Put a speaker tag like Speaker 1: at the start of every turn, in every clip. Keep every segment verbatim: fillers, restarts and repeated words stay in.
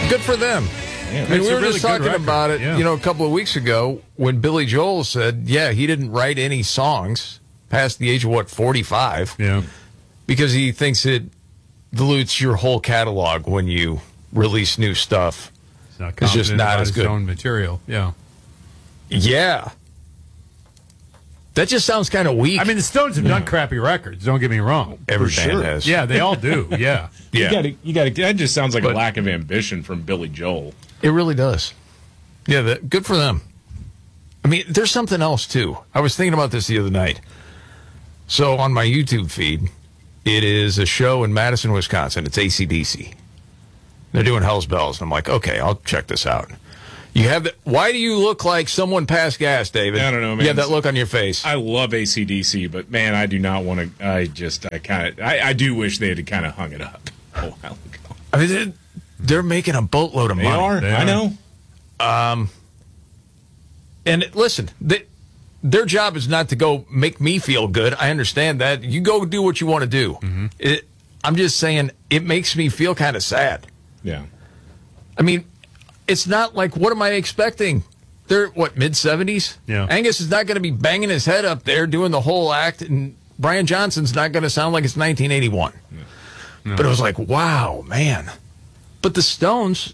Speaker 1: Good for them.
Speaker 2: Yeah,
Speaker 1: I mean, we were
Speaker 3: really
Speaker 1: just talking
Speaker 3: record.
Speaker 1: about it,
Speaker 3: Yeah.
Speaker 1: you know, a couple of weeks ago when Billy Joel said, yeah, he didn't write any songs past the age of, what, forty-five?
Speaker 3: Yeah.
Speaker 1: Because he thinks it dilutes your whole catalog when you release new stuff.
Speaker 3: It's, not
Speaker 1: It's just
Speaker 3: confident
Speaker 1: not
Speaker 3: about
Speaker 1: as
Speaker 3: his
Speaker 1: good.
Speaker 3: own material. Yeah.
Speaker 1: Yeah. That just sounds kind of weak.
Speaker 3: I mean, the Stones have done crappy records. Don't get me wrong.
Speaker 1: every
Speaker 2: for
Speaker 1: band
Speaker 2: sure.
Speaker 1: has.
Speaker 3: Yeah, they all do. Yeah.
Speaker 1: Yeah.
Speaker 2: You gotta, you gotta, that just sounds like
Speaker 3: But-
Speaker 2: a lack of ambition from Billy Joel.
Speaker 1: It really does. Yeah, that, good for them. I mean, there's something else, too. I was thinking about this the other night. So on my YouTube feed, it is a show in Madison, Wisconsin. It's A C D C. They're doing Hell's Bells. And I'm like, okay, I'll check this out. You have the, why do you look like someone passed gas, David?
Speaker 2: I don't know, man.
Speaker 1: You have that look on your face.
Speaker 2: I love A C D C, but man, I do not want to. I just, I kind of, I, I do wish they had kind of hung it up a while ago.
Speaker 1: I mean, they're, they're making a boatload of
Speaker 2: They
Speaker 1: money.
Speaker 2: are.
Speaker 3: They
Speaker 2: I
Speaker 3: are.
Speaker 2: know.
Speaker 1: And listen, they, their job is not to go make me feel good. I understand that. You go do what you want to do.
Speaker 3: Mm-hmm.
Speaker 1: It, I'm just saying it makes me feel kind of sad.
Speaker 2: Yeah.
Speaker 1: I mean, it's not like, what am I expecting? They're, what, mid-seventies?
Speaker 3: Yeah.
Speaker 1: Angus is not going to be banging his head up there doing the whole act, and Brian Johnson's not going to sound like it's nineteen eighty-one.
Speaker 3: No.
Speaker 1: But it was like, wow, man. But the Stones,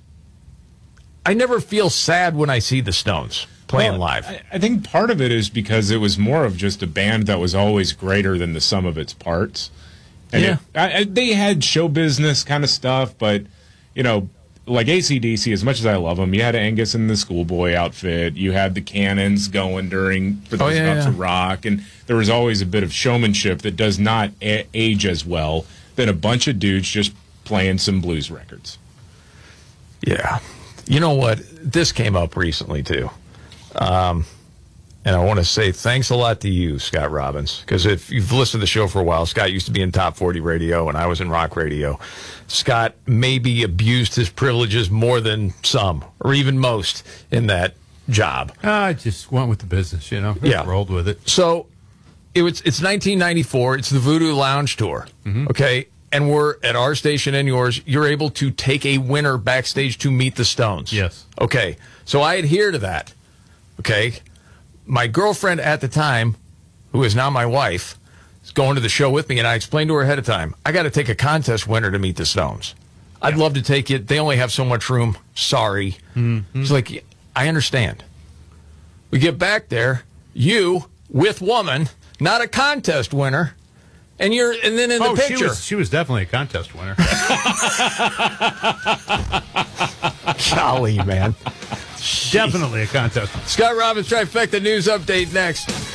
Speaker 1: I never feel sad when I see the Stones playing
Speaker 2: Well,
Speaker 1: live.
Speaker 2: I, I think part of it is because it was more of just a band that was always greater than the sum of its parts. And
Speaker 1: Yeah.
Speaker 2: it, I, I, they had show business kind of stuff, but, you know, like A C D C, as much as I love them, you had Angus in the schoolboy outfit. You had the Cannons going during for
Speaker 1: Oh,
Speaker 2: those
Speaker 1: yeah,
Speaker 2: about
Speaker 1: yeah.
Speaker 2: to rock. And there was always a bit of showmanship that does not a- age as well than a bunch of dudes just playing some blues records.
Speaker 1: Yeah. You know what? This came up recently, too. Um, and I want to say thanks a lot to you, Scott Robbins, because if you've listened to the show for a while, Scott used to be in Top forty Radio, and I was in rock radio. Scott maybe abused his privileges more than some, or even most, in that job.
Speaker 3: I just went with the business, you know. Just
Speaker 1: Yeah.
Speaker 3: rolled with it.
Speaker 1: So it was. It's nineteen ninety-four. It's the Voodoo Lounge Tour. Okay, and we're at our station and yours. You're able to take a winner backstage to meet the Stones.
Speaker 3: Yes.
Speaker 1: Okay, so I adhere to that. Okay, my girlfriend at the time, who is now my wife, is going to the show with me, and I explained to her ahead of time, I got to take a contest winner to meet the Stones. I'd love to take it. They only have so much room. Sorry. She's like, I understand. We get back there, you with woman, not a contest winner, and you're and then in the
Speaker 3: Oh,
Speaker 1: picture.
Speaker 3: she was, she was definitely a contest winner.
Speaker 1: Golly, man.
Speaker 3: Definitely a contest winner.
Speaker 1: Scott Robbins, Trifecta News Update next.